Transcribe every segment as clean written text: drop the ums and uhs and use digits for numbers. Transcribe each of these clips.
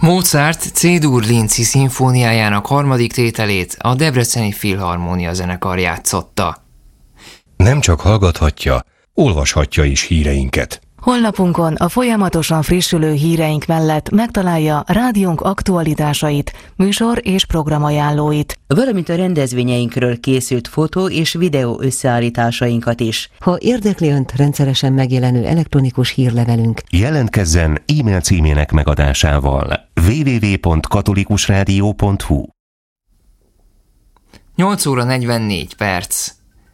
Mozart C-dur Linci szimfóniájának harmadik tételét a Debreceni Filharmónia zenekar játszotta. Nem csak hallgathatja, olvashatja is híreinket. Honlapunkon a folyamatosan frissülő híreink mellett megtalálja rádiónk aktualitásait, műsor- és programajánlóit, valamint a rendezvényeinkről készült fotó- és videó összeállításainkat is. Ha érdekli Önt rendszeresen megjelenő elektronikus hírlevelünk, Jelentkezzen e-mail címének megadásával: www.katolikusradio.hu. 8 óra 44 perc.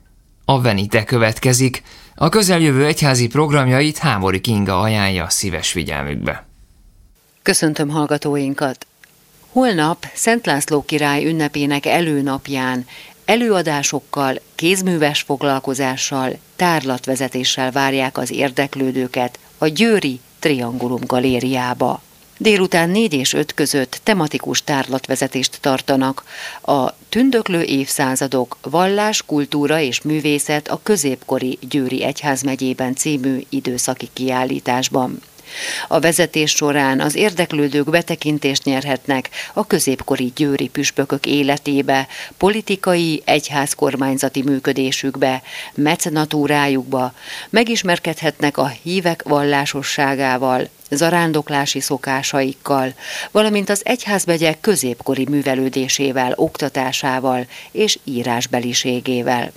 A Venite következik. A közeljövő egyházi programjait Hámori Kinga ajánlja szíves figyelmükbe. Köszöntöm hallgatóinkat! Holnap Szent László király ünnepének előnapján előadásokkal, kézműves foglalkozással, tárlatvezetéssel várják az érdeklődőket a győri Triangulum galériába. Délután 4 és 5 között tematikus tárlatvezetést tartanak a Tündöklő évszázadok, vallás, kultúra és művészet a középkori Győri Egyházmegyében című időszaki kiállításban. A vezetés során az érdeklődők betekintést nyerhetnek a középkori győri püspökök életébe, politikai, egyházkormányzati működésükbe, mecenatúrájukba, megismerkedhetnek a hívek vallásosságával, zarándoklási szokásaikkal, valamint az egyházmegyek középkori művelődésével, oktatásával és írásbeliségével.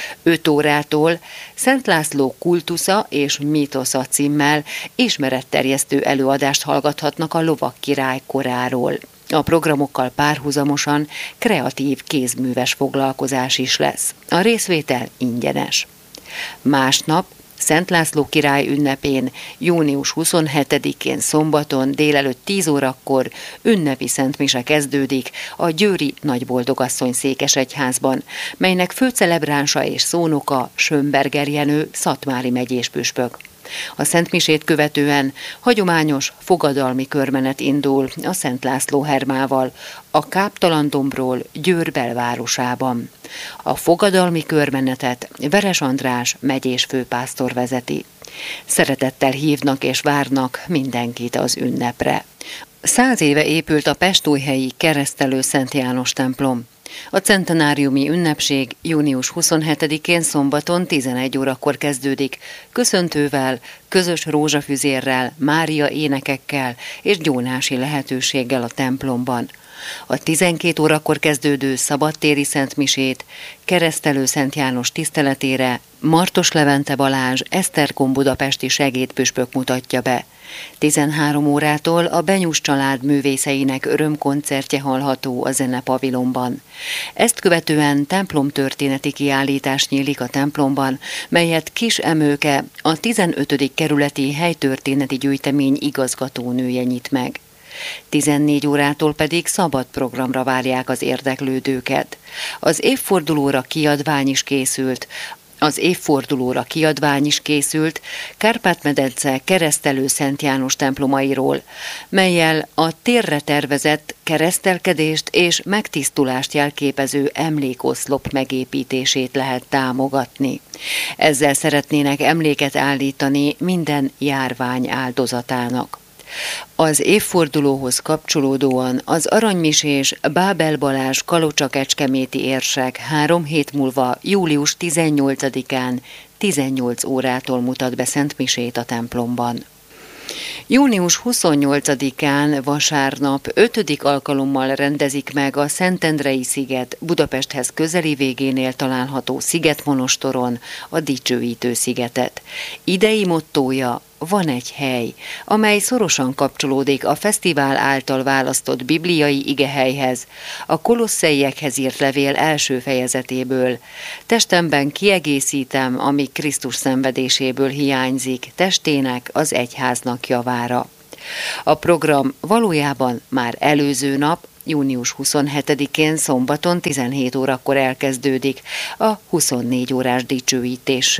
5 órától Szent László kultusza és mítosza címmel ismeretterjesztő előadást hallgathatnak a lovak király koráról. A programokkal párhuzamosan kreatív kézműves foglalkozás is lesz. A részvétel ingyenes. Másnap Szent László király ünnepén, június 27-én szombaton délelőtt 10 órakor ünnepi szentmise kezdődik a győri Nagyboldogasszony székesegyházban, melynek főcelebránsa és szónoka Schönberger Jenő szatmári megyés püspök. A szentmisét követően hagyományos fogadalmi körmenet indul a Szent László hermával a Káptalandombról Győr belvárosában. A fogadalmi körmenetet Veres András megyés főpásztor vezeti. Szeretettel hívnak és várnak mindenkit az ünnepre. 100 éve épült a pestújhelyi Keresztelő Szent János templom. A centenáriumi ünnepség június 27-én szombaton 11 órakor kezdődik, köszöntővel, közös rózsafüzérrel, Mária énekekkel és gyónási lehetőséggel a templomban. A 12 órakor kezdődő szabadtéri szentmisét Keresztelő Szent János tiszteletére Martos Levente Balázs Esztergom budapesti segédpüspök mutatja be. 13 órától a Benyus család művészeinek örömkoncertje hallható a zenepavilonban. Ezt követően templomtörténeti kiállítás nyílik a templomban, melyet Kis Emőke, a 15. kerületi helytörténeti gyűjtemény igazgatónője nyit meg. 14 órától pedig szabad programra várják az érdeklődőket. Az évfordulóra kiadvány is készült Kárpát-medence Keresztelő Szent János templomairól, mellyel a térre tervezett keresztelkedést és megtisztulást jelképező emlékoszlop megépítését lehet támogatni. Ezzel szeretnének emléket állítani minden járvány áldozatának. Az évfordulóhoz kapcsolódóan az aranymisés Bábel Balázs kalocsa-kecskeméti érsek 3 hét múlva, július 18-án 18 órától mutat be szentmisét a templomban. Június 28-án vasárnap 5. alkalommal rendezik meg a Szentendrei sziget Budapesthez közeli végénél található szigetmonostoron a Dicsőítő szigetet. Idei mottója: van egy hely, amely szorosan kapcsolódik a fesztivál által választott bibliai igehelyhez, a Kolosszeiekhez írt levél első fejezetéből. Testemben kiegészítem, ami Krisztus szenvedéséből hiányzik, testének, az egyháznak javára. A program valójában már előző nap, június 27-én szombaton 17 órakor elkezdődik a 24 órás dicsőítéssel.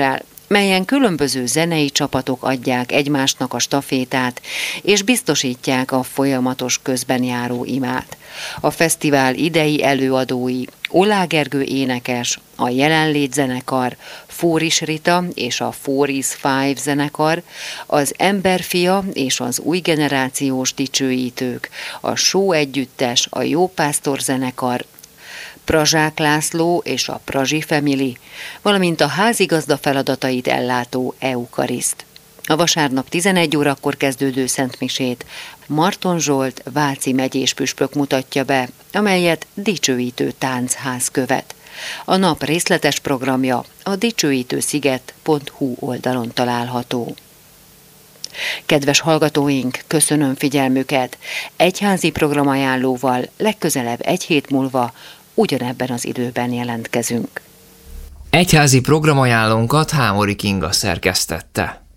melyen különböző zenei csapatok adják egymásnak a stafétát, és biztosítják a folyamatos közben járó imát. A fesztivál idei előadói Oláh Gergő énekes, a Jelenlét zenekar, Fóris Rita és a Four is Five zenekar, az Emberfia és az új generációs dicsőítők, a Só együttes, a Jópásztor zenekar, Prazsák László és a Prazsi Family, valamint a házigazda feladatait ellátó Eukariszt. A vasárnap 11 órakor kezdődő szentmisét Marton Zsolt váci megyés püspök mutatja be, amelyet dicsőítő táncház követ. A nap részletes programja a dicsőítősziget.hu oldalon található. Kedves hallgatóink, köszönöm figyelmüket! Egyházi programajánlóval legközelebb egy hét múlva ugyanebben az időben jelentkezünk. Egyházi programajánlónkat Hámori Kinga szerkesztette.